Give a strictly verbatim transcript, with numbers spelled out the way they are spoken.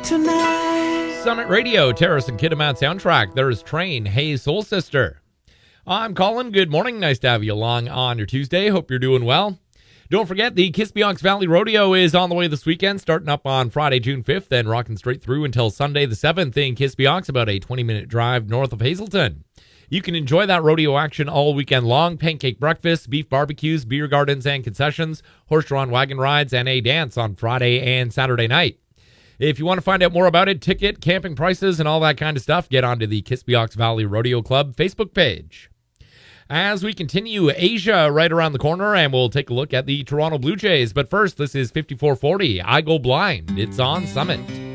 tonight. Summit Radio, Terrace and Kitimat soundtrack. There's Train, Hey Soul Sister. I'm Colin. Good morning. Nice to have you along on your Tuesday. Hope you're doing well. Don't forget, the Kispionks Valley Rodeo is on the way this weekend, starting up on Friday, June fifth, and rocking straight through until Sunday the seventh in Kispionks, about a twenty-minute drive north of Hazelton. You can enjoy that rodeo action all weekend long. Pancake breakfasts, beef barbecues, beer gardens and concessions, horse-drawn wagon rides, and a dance on Friday and Saturday night. If you want to find out more about it, ticket, camping prices, and all that kind of stuff, get onto the Kispionks Valley Rodeo Club Facebook page. As we continue, Asia right around the corner, and we'll take a look at the Toronto Blue Jays. But first, this is fifty-four forty, I Go Blind. It's on Summit.